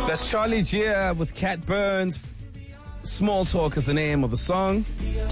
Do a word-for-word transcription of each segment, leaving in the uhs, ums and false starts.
That's Charlie Gia with Cat Burns. Small Talk is the name of the song.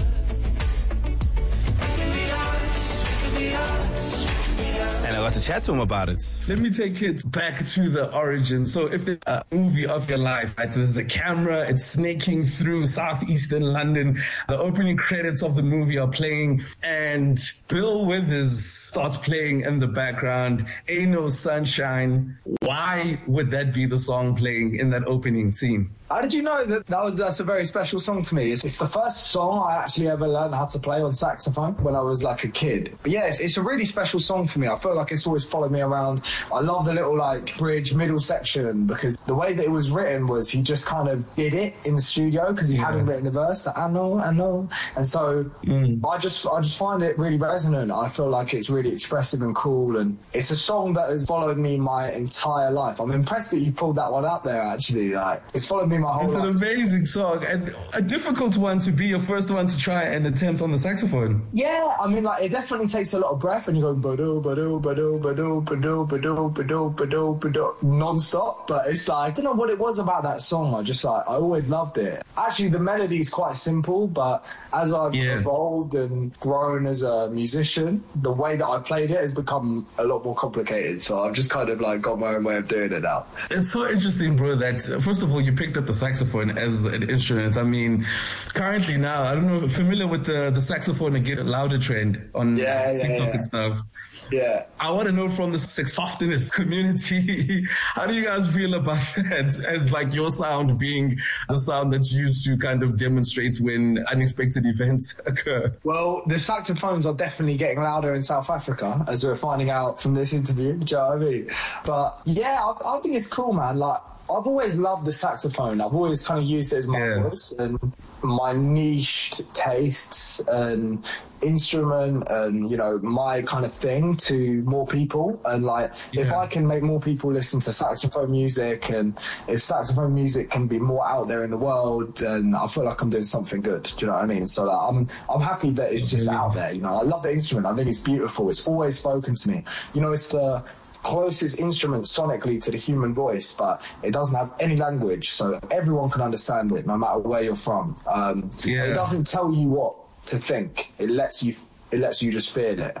And I got to chat to him about it. Let me take it back to the origin. So if it's a movie of your life, right, so there's a camera, it's snaking through southeastern London. The opening credits of the movie are playing and Bill Withers starts playing in the background. Ain't No Sunshine. Why would that be the song playing in that opening scene? How did you know that, that was, that's a very special song to me? It's, it's the first song I actually ever learned how to play on saxophone when I was like a kid. But yeah, it's, it's a really special song for me. I feel like it's always followed me around. I love the little like bridge middle section because the way that it was written was he just kind of did it in the studio because he yeah. hadn't written the verse. Like, I know, I know. And so mm. I just I just find it really resonant. I feel like it's really expressive and cool. And it's a song that has followed me my entire life. I'm impressed that you pulled that one up there, actually. Like, it's followed me my whole It's life. an amazing song and a difficult one to be your first one to try and attempt on the saxophone. Yeah, I mean, like, it definitely takes a lot of breath and you go ba-do, ba-do, ba-do, ba-do, ba-do, ba-do, ba-do, ba-do, ba-do, non-stop. But it's like, I don't know what it was about that song. I just like, I always loved it. Actually, the melody is quite simple, but as I've yeah. evolved and grown as a musician, the way that I played it has become a lot more complicated. So I've just kind of like got my own way of doing it now. It's so interesting, bro, that first of all, you picked up the saxophone as an instrument. I mean, currently now, I don't know if you're familiar with the, the saxophone and get louder trend on yeah, yeah, TikTok yeah. and stuff. Yeah. I want to know from the saxophonist community, how do you guys feel about that as like your sound being the sound that's used to kind of demonstrate when unexpected events occur? Well, the saxophones are definitely getting louder in South Africa, as we're finding out from this interview. Do you know what I mean? But yeah, I, I think it's cool, man. Like, I've always loved the saxophone. I've always kind of used it as my yeah. voice and my niched tastes and instrument and, you know, my kind of thing to more people. And like, yeah. if I can make more people listen to saxophone music and if saxophone music can be more out there in the world, then I feel like I'm doing something good. Do you know what I mean? So like, I'm, I'm happy that it's just yeah. out there. You know, I love the instrument. I think it's beautiful. It's always spoken to me. You know, it's the closest instrument sonically to the human voice, but it doesn't have any language, so everyone can understand it no matter where you're from. Um, yeah. It doesn't tell you what to think. It lets you it lets you just feel it.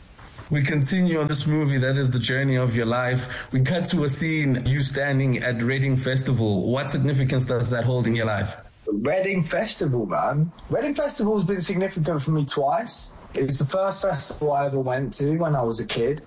We continue on this movie that is the journey of your life. We cut to a scene, you standing at Reading Festival. What significance does that hold in your life? Reading Festival, man. Reading Festival has been significant for me twice. It was the first festival I ever went to when I was a kid.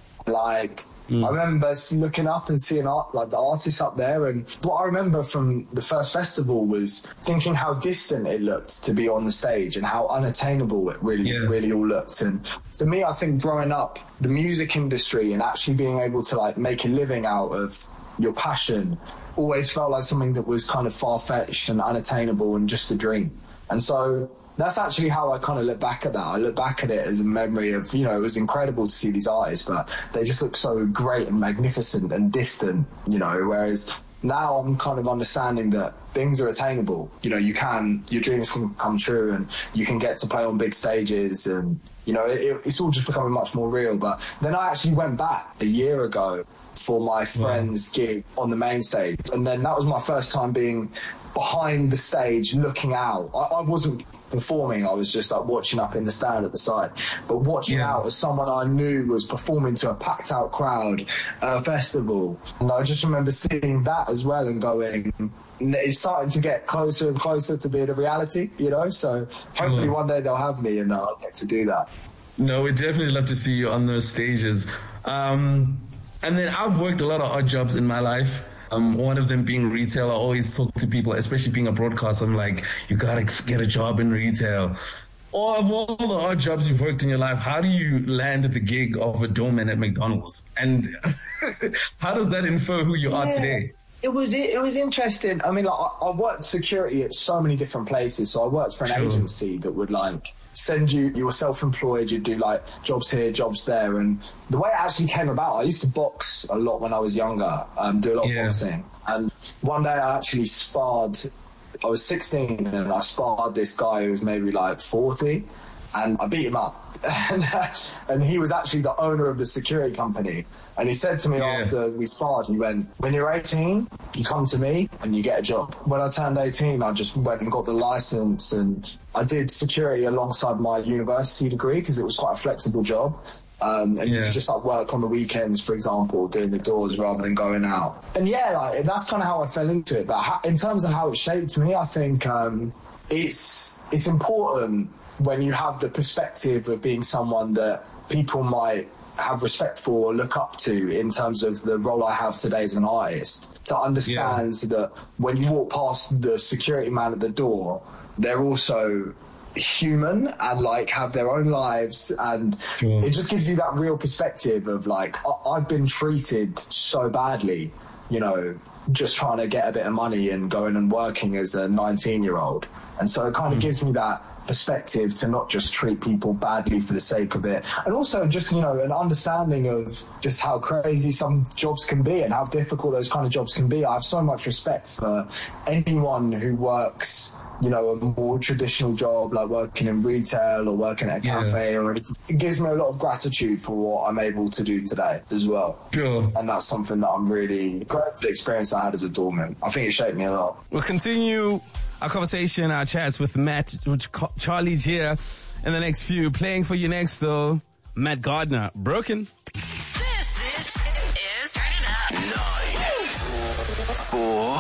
Like, mm. I remember looking up and seeing art, like the artists up there, and what I remember from the first festival was thinking how distant it looked to be on the stage and how unattainable it really, yeah. really all looked. And to me, I think growing up, the music industry and actually being able to like make a living out of your passion always felt like something that was kind of far-fetched and unattainable and just a dream. And so that's actually how I kind of look back at that. I look back at it as a memory of, you know, it was incredible to see these artists, but they just look so great and magnificent and distant, you know, whereas now I'm kind of understanding that things are attainable. You know, you can, your dreams can come true and you can get to play on big stages and, you know, it, it's all just becoming much more real. But then I actually went back a year ago for my friend's wow. gig on the main stage. And then that was my first time being behind the stage, looking out. I, I wasn't performing, I was just like watching up in the stand at the side, but watching yeah. out as someone I knew was performing to a packed out crowd at a festival. And I just remember seeing that as well and going, it's starting to get closer and closer to being a reality, you know, so hopefully one day they'll have me and I'll get to do that. No, we'd definitely love to see you on those stages. Um, and then I've worked a lot of odd jobs in my life. Um, one of them being retail. I always talk to people, especially being a broadcaster. I'm like, you gotta get a job in retail. Or of all the odd jobs you've worked in your life, how do you land the gig of a doorman at McDonald's? And how does that infer who you yeah. are today? It was it was interesting. I mean, like, I, I worked security at so many different places. So I worked for an sure. agency that would like send you, you were self-employed, you'd do like jobs here, jobs there. And the way it actually came about, I used to box a lot when I was younger, um, do a lot yeah. of boxing. And one day I actually sparred, I was sixteen and I sparred this guy who was maybe like forty and I beat him up. and, and he was actually the owner of the security company. And he said to me Yeah. after we sparred, he went, when you're eighteen, you come to me and you get a job. When I turned eighteen, I just went and got the license, and I did security alongside my university degree because it was quite a flexible job. Um, and Yeah. you could just like work on the weekends, for example, doing the doors rather than going out. And yeah, like that's kind of how I fell into it. But how, in terms of how it shaped me, I think um, it's it's important when you have the perspective of being someone that people might have respect for or look up to in terms of the role I have today as an artist, to understand yeah. that when you walk past the security man at the door, they're also human and like have their own lives, and sure. it just gives you that real perspective of like, I- I've been treated so badly, you know, just trying to get a bit of money and going and working as a nineteen year old. And so it kind of mm. gives me that perspective to not just treat people badly for the sake of it, and also just, you know, an understanding of just how crazy some jobs can be and how difficult those kind of jobs can be. I have so much respect for anyone who works, you know, a more traditional job like working in retail or working at a cafe, yeah. or anything. It gives me a lot of gratitude for what I'm able to do today as well. Sure. And that's something that I'm really grateful for the experience I had as a doorman. I think it shaped me a lot. We'll continue our conversation, our chats with Matt, with Charlie Gia in the next few. Playing for you next, though, Matt Gardner, Broken. This is, is Turn It Up. Nine, four,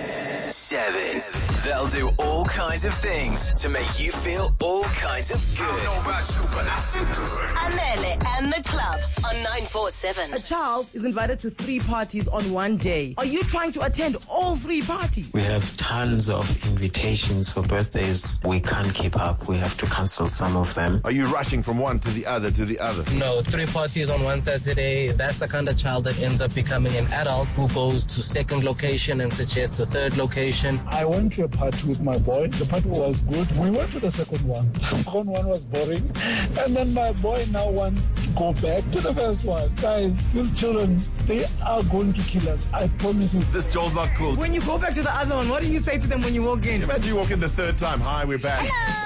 seven. They'll do all kinds of things to make you feel all kinds of good. I don't know about you, but I feel good. Anele and the club on nine four seven. A child is invited to three parties on one day. Are you trying to attend all three parties? We have tons of invitations for birthdays. We can't keep up. We have to cancel some of them. Are you rushing from one to the other to the other? No, three parties on one Saturday. That's the kind of child that ends up becoming an adult who goes to second location and suggests a third location. I went to a party with my boy. The party was good. We went to the second one. The second one was boring. And then my boy now wants to go back to the first one. Guys, these children, they are going to kill us. I promise you. This Joel's not cool. When you go back to the other one, what do you say to them when you walk in? Imagine you walk in the third time. Hi, we're back. Hello.